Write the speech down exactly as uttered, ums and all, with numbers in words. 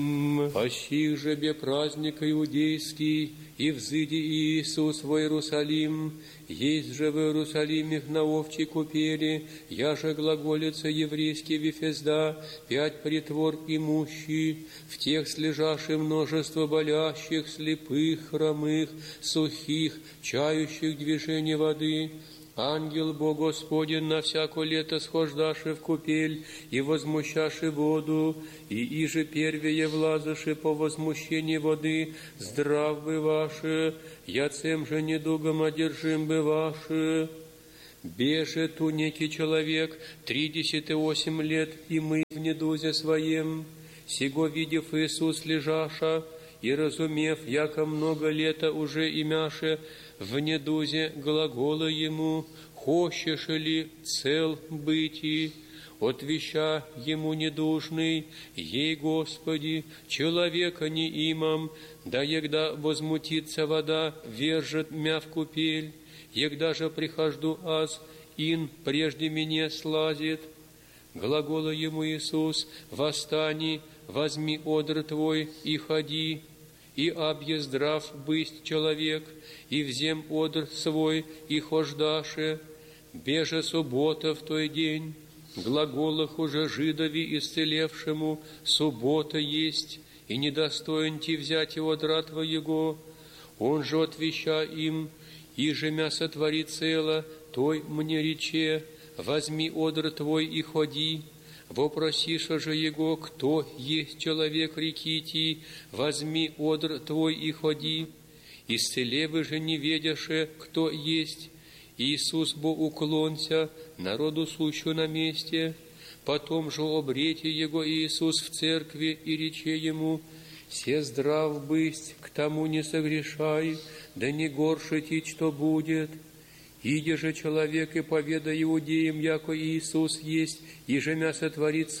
Ощих же бе праздник иудейский, и взыди Иисус в Иерусалим, есть же в Иерусалиме на овчей купели, я же глаголица еврейский Вифезда, пять притвор имущий, в тех слежаши множество болящих, слепых, хромых, сухих, чающих движение воды. Ангел Бог Господень на всяко лето схождаши в купель и возмущаши воду, и иже первее влазаши по возмущении воды, здрав бы ваши, яцем же недугом одержим бы ваши. Беже ту некий человек, тридесят и восемь лет, и мы в недузе своем, сего видев Иисус лежаша, и разумев, яко много лета уже имяше, в недузе глагола ему, «Хочешь ли цел быти?» Отвеща ему недужный, «Ей, Господи, человека не имам, да егда возмутится вода, вержет мя в купель, егда же прихожду аз, ин прежде меня слазит». Глагола ему Иисус, «Восстани, возьми одр твой и ходи». И объездрав бысть человек, и взем одр свой, и хождаше, беже суббота в той день, глаголах уже жидови исцелевшему, суббота есть, и недостоин ти взять его одра твоего. Он же отвеща им, и же мя сотвори цело, той мне рече, возьми одр твой и ходи. Вопросиша же его, кто есть человек рекити, возьми одр твой и ходи. Исцелевы же не ведяше, кто есть. Иисус бо уклонся, народу сущу на месте. Потом же обрете его Иисус в церкви и рече ему, «Се здрав бысть, к тому не согрешай, да не горше ти, что будет». Иди же человек и поведай иудеям, яко Иисус есть, и же мя сотворит